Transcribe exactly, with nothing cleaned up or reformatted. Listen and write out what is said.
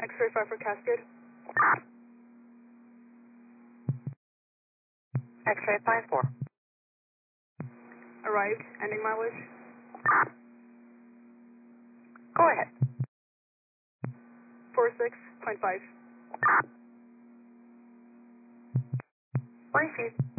X-ray five for Cascade. X-ray five four. Arrived, ending mileage. Go ahead. forty-six point five. One feet.